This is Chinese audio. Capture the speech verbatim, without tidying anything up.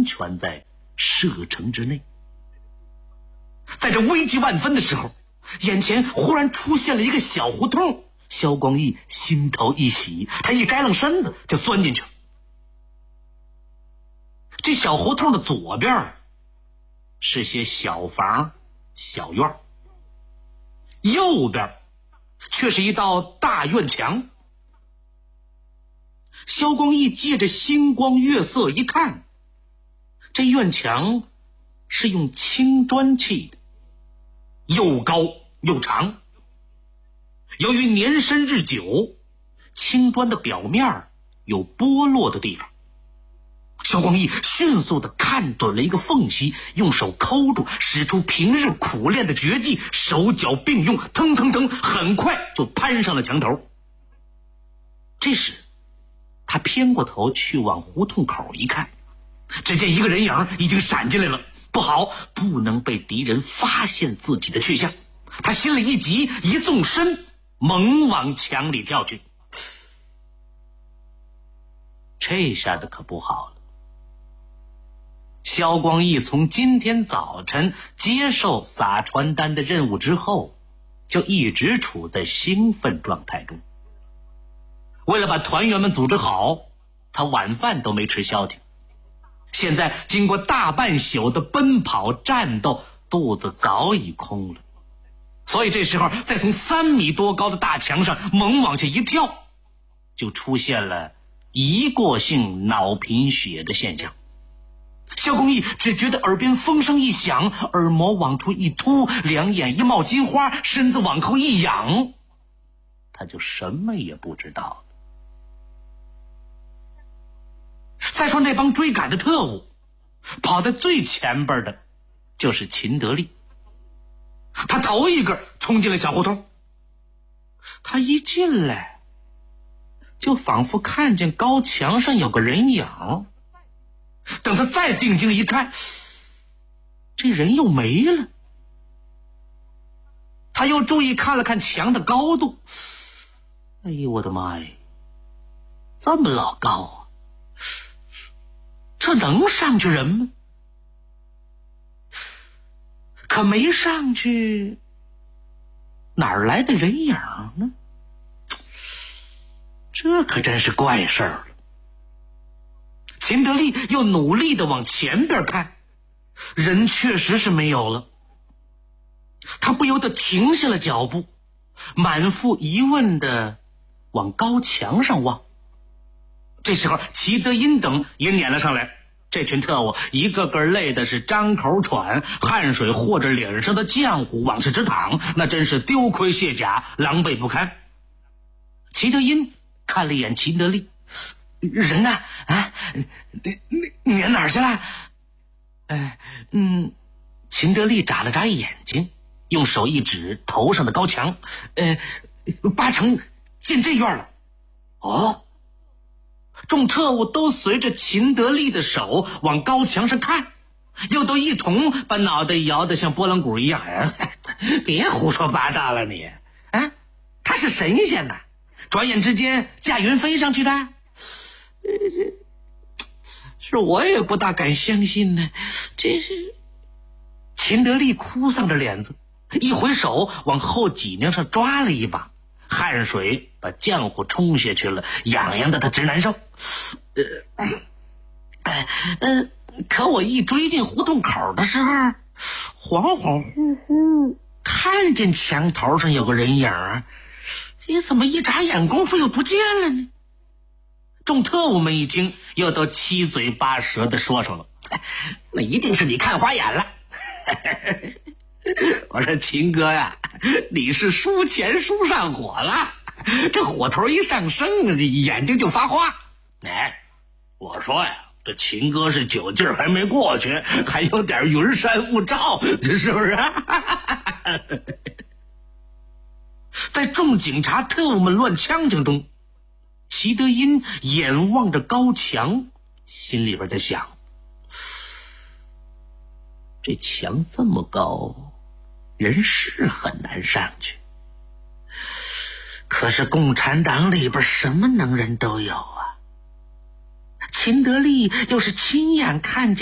安全在射程之内。在这危机万分的时候，眼前忽然出现了一个小胡同，萧光义心头一喜，他一摘楞身子就钻进去了。这小胡同的左边是些小房小院，右边却是一道大院墙。萧光义借着星光月色一看，这院墙是用青砖砌的，又高又长。由于年深日久，青砖的表面有剥落的地方。萧光义迅速地看准了一个缝隙，用手抠住，使出平日苦练的绝技，手脚并用，腾腾腾，很快就攀上了墙头。这时他偏过头去往胡同口一看，只见一个人影已经闪进来了，不好，不能被敌人发现自己的去向。他心里一急，一纵身猛往墙里跳去。这下子可不好了。萧光义从今天早晨接受撒传单的任务之后，就一直处在兴奋状态中。为了把团员们组织好，他晚饭都没吃消停。现在经过大半宿的奔跑战斗，肚子早已空了，所以这时候再从三米多高的大墙上猛往下一跳，就出现了一过性脑贫血的现象。萧光义只觉得耳边风声一响，耳膜往出一凸，两眼一冒金花，身子往后一仰，他就什么也不知道了。再说那帮追赶的特务，跑在最前边的就是秦德利。他头一个冲进了小胡同，他一进来就仿佛看见高墙上有个人影，等他再定睛一看，这人又没了。他又注意看了看墙的高度，哎呦我的妈呀，这么老高啊，这能上去人吗？可没上去，哪儿来的人影呢？这可真是怪事儿了。秦德利又努力地往前边看，人确实是没有了。他不由得停下了脚步，满腹疑问地往高墙上望。这时候齐德音等也撵了上来，这群特务一个个累的是张口喘，汗水和着脸上的浆糊往下直淌，那真是丢盔卸甲，狼狈不堪。齐德音看了一眼秦德利，人呢？啊，你你撵哪儿去了？哎，嗯，秦德利眨了眨眼睛，用手一指头上的高墙，呃，八成进这院了。哦，众特务都随着秦德利的手往高墙上看，又都一同把脑袋摇得像拨浪鼓一样。哎，别胡说八道了你！啊，他是神仙呐，转眼之间驾云飞上去的。这是我也不大敢相信呢。这是秦德利哭丧着脸子，一回手往后脊梁上抓了一把，汗水把浆糊冲下去了，痒痒的他直难受。呃，呃，呃，可我一追进胡同口的时候，恍恍惚惚看见墙头上有个人影啊，这怎么一眨眼功夫又不见了呢？众特务们一听，又都七嘴八舌地说上了：“那一定是你看花眼了。”我说秦哥呀，你是输钱输上火了，这火头一上升，眼睛就发花。哎，我说呀，这秦哥是酒劲儿还没过去，还有点云山雾罩，这是不是？在众警察特务们乱呛呛中，齐德音眼望着高墙，心里边在想，这墙这么高，人是很难上去，可是共产党里边什么能人都有啊。秦德利又是亲眼看见